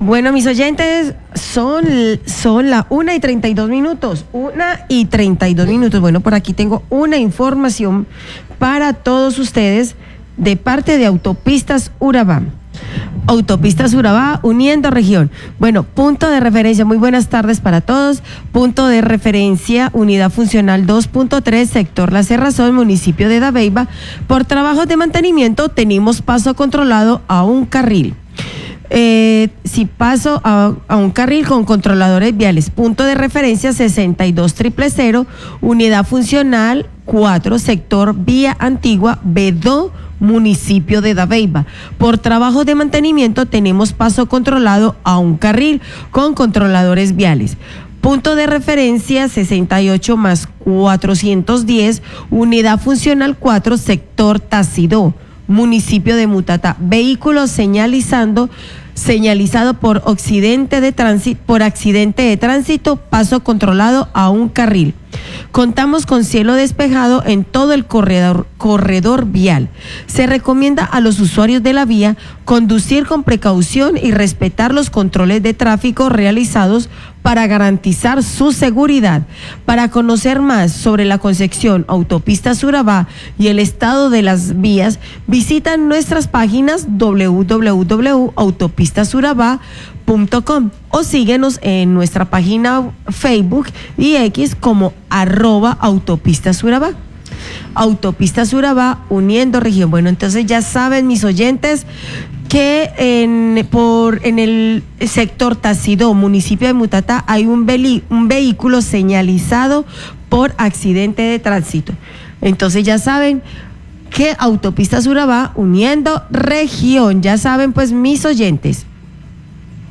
Bueno, mis oyentes, son la 1:32. 1:32. Bueno, por aquí tengo una información para todos ustedes de parte de Autopistas Urabá. Autopistas Urabá, uniendo región. Bueno, punto de referencia, muy buenas tardes para todos. Punto de referencia, unidad funcional 2.3, sector La Cerrazón, municipio de Dabeiba. Por trabajos de mantenimiento tenemos paso controlado a un carril. Si paso a un carril con controladores viales. Punto de referencia 62000, unidad funcional 4, sector Vía Antigua, B2, municipio de Dabeiba. Por trabajos de mantenimiento tenemos paso controlado a un carril con controladores viales. Punto de referencia 68+410, unidad funcional 4, sector Tacidó, municipio de Mutatá. Vehículo señalizado por accidente de tránsito, paso controlado a un carril. Contamos con cielo despejado en todo el corredor vial. Se recomienda a los usuarios de la vía conducir con precaución y respetar los controles de tráfico realizados para garantizar su seguridad. Para conocer más sobre la concesión Autopistas Urabá y el estado de las vías, visita nuestras páginas www.autopistasurabá.com o síguenos en nuestra página Facebook y X como @Autopistas Urabá. Autopistas Urabá, uniendo región. Bueno, entonces ya saben, mis oyentes, que en el sector Tacidó, municipio de Mutatá, hay un vehículo señalizado por accidente de tránsito. Entonces ya saben que Autopistas Urabá, uniendo región. Ya saben, pues, mis oyentes.